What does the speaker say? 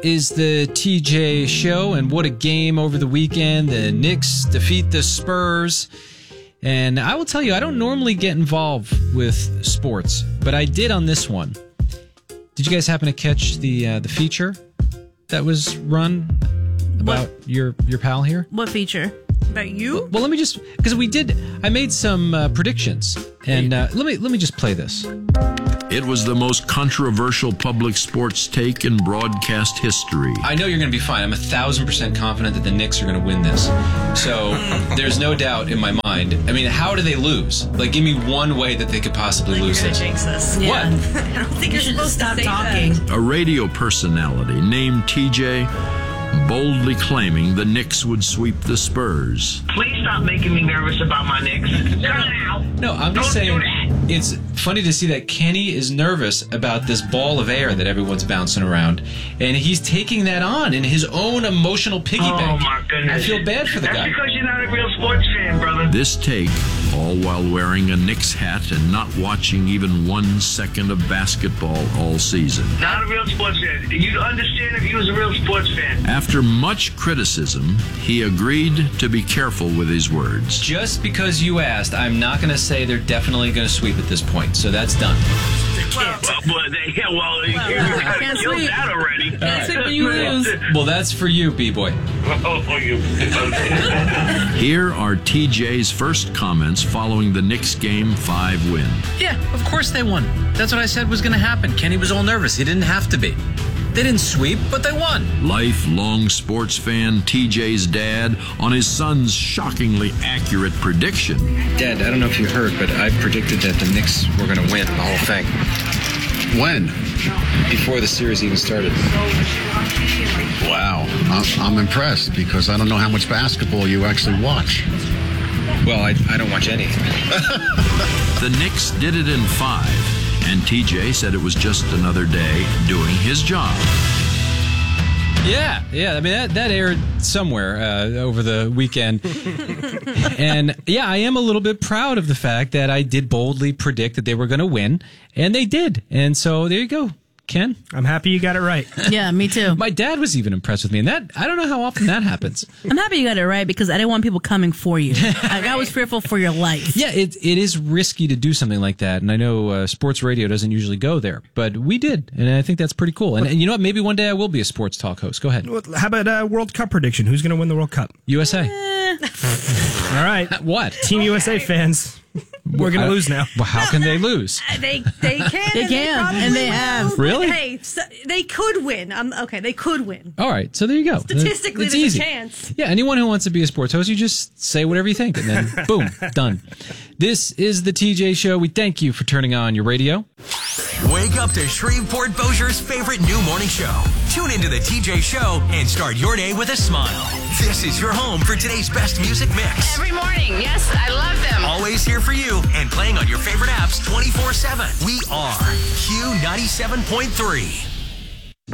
is the TJ Show, and what a game over the weekend. The Knicks defeat the Spurs. And I will tell you, I don't normally get involved with sports, but I did on this one. Did you guys happen to catch the feature that was run about your pal here? What feature? About you? Well, let me just, because I made some predictions, and let me just play this. It was the most controversial public sports take in broadcast history. I know you're going to be fine. I'm 1,000% confident that the Knicks are going to win this. So there's no doubt in my mind. I mean, how do they lose? Like, give me one way that they could possibly lose You're this. gonna jinx this. Yeah. What? I don't think you're supposed to stop say talking. that. A radio personality named TJ boldly claiming the Knicks would sweep the Spurs. Please stop making me nervous about my Knicks. No, I'm just Don't saying do that. it's funny to see that Kenny is nervous about this ball of air that everyone's bouncing around, and he's taking that on in his own emotional piggy bank. Oh, my goodness. I feel bad for the That's guy. because you're not a real sports fan, brother. This take, all while wearing a Knicks hat and not watching even 1 second of basketball all season. Not a real sports fan. You'd understand if he was a real sports fan. After much criticism, he agreed to be careful with his words. Just because you asked, I'm not going to say they're definitely going to sweep at this point, so that's done. Can't. You can't kind of killed sleep. that already. Can't sleep when you lose. Well, that's for you, B-Boy. Here are TJ's first comments following the Knicks Game 5 win. Yeah, of course they won. That's what I said was going to happen. Kenny was all nervous. He didn't have to be. They didn't sweep, but they won. Lifelong sports fan TJ's dad on his son's shockingly accurate prediction. Dad, I don't know if you heard, but I predicted that the Knicks were going to win the whole thing. When? Before the series even started. Wow. I'm impressed because I don't know how much basketball you actually watch. Well, I don't watch any. The Knicks did it in 5. And TJ said it was just another day doing his job. Yeah. I mean, that aired somewhere over the weekend. And, yeah, I am a little bit proud of the fact that I did boldly predict that they were going to win, and they did. And so there you go, Ken. I'm happy you got it right. Yeah, me too. My dad was even impressed with me, and that I don't know how often that happens. I'm happy you got it right because I didn't want people coming for you. I was fearful for your life. Yeah, it is risky to do something like that, and I know sports radio doesn't usually go there, but we did, and I think that's pretty cool. And you know what? Maybe one day I will be a sports talk host. Go ahead. Well, how about World Cup prediction? Who's going to win the World Cup? USA. All right. What? Team USA fans. We're going to lose now. Well, how can they lose? They can. They can, probably and they will. have. Really? Hey, so they could win. Okay, they could win. All right, so there you go. Statistically, It's there's easy. a chance. Yeah, anyone who wants to be a sports host, you just say whatever you think, and then boom, done. This is the TJ Show. We thank you for turning on your radio. Wake up to Shreveport Bossier's favorite new morning show. Tune into the TJ Show and start your day with a smile. This is your home for today's best music mix. Every morning, yes, I love them. Always here for you and playing on your favorite apps 24/7. We are Q97.3.